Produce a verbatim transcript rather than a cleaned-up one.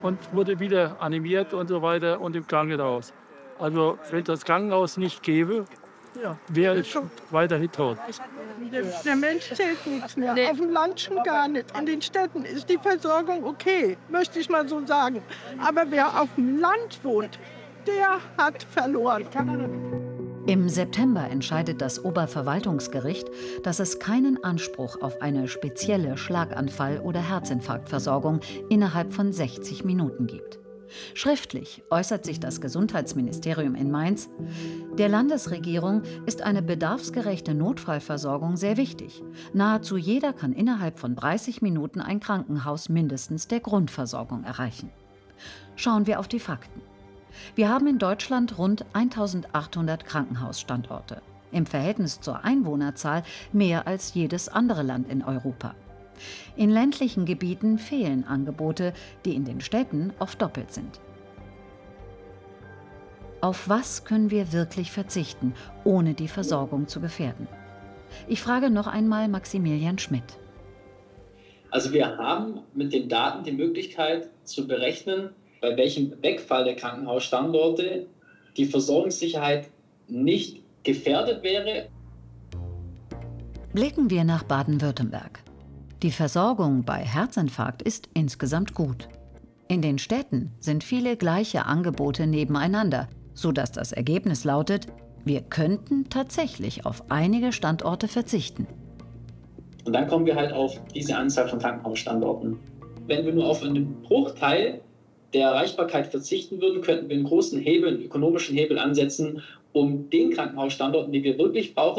und wurde wieder animiert und so weiter und im Krankenhaus. Also wenn das Krankenhaus nicht gäbe, ja, wäre ich weiterhin tot. Der, der Mensch zählt nichts mehr. Nee. Auf dem Land schon gar nicht. In den Städten ist die Versorgung okay, möchte ich mal so sagen. Aber wer auf dem Land wohnt, der hat verloren. Im September entscheidet das Oberverwaltungsgericht, dass es keinen Anspruch auf eine spezielle Schlaganfall- oder Herzinfarktversorgung innerhalb von sechzig Minuten gibt. Schriftlich äußert sich das Gesundheitsministerium in Mainz: Der Landesregierung ist eine bedarfsgerechte Notfallversorgung sehr wichtig. Nahezu jeder kann innerhalb von dreißig Minuten ein Krankenhaus mindestens der Grundversorgung erreichen. Schauen wir auf die Fakten. Wir haben in Deutschland rund eintausendachthundert Krankenhausstandorte. Im Verhältnis zur Einwohnerzahl mehr als jedes andere Land in Europa. In ländlichen Gebieten fehlen Angebote, die in den Städten oft doppelt sind. Auf was können wir wirklich verzichten, ohne die Versorgung zu gefährden? Ich frage noch einmal Maximilian Schmidt. Also wir haben mit den Daten die Möglichkeit zu berechnen, bei welchem Wegfall der Krankenhausstandorte die Versorgungssicherheit nicht gefährdet wäre. Blicken wir nach Baden-Württemberg. Die Versorgung bei Herzinfarkt ist insgesamt gut. In den Städten sind viele gleiche Angebote nebeneinander, sodass das Ergebnis lautet: Wir könnten tatsächlich auf einige Standorte verzichten. Und dann kommen wir halt auf diese Anzahl von Krankenhausstandorten. Wenn wir nur auf einen Bruchteil der Erreichbarkeit verzichten würden, könnten wir einen großen Hebel, einen ökonomischen Hebel ansetzen, um den Krankenhausstandorten, die wir wirklich brauchen,